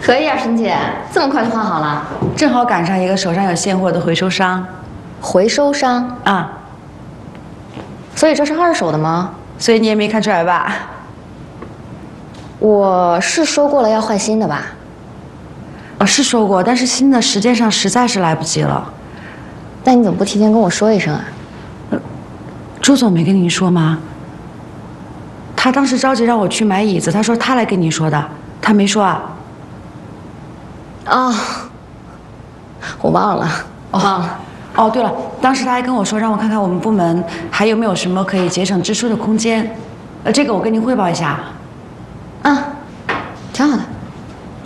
可以啊，沈姐，这么快就换好了？ 正好赶上一个手上有现货的回收商。 回收商啊， 所以这是二手的吗？ 所以你也没看出来吧？ 我是说过了要换新的吧？ 是说过，但是新的时间上实在是来不及了。 那你怎么不提前跟我说一声啊？ 朱总没跟您说吗？他当时着急让我去买椅子，他说他来跟你说的，他没说啊。 哦，我忘了，我忘了。 哦，对了，当时他还跟我说让我看看我们部门还有没有什么可以节省支出的空间，这个我跟您汇报一下。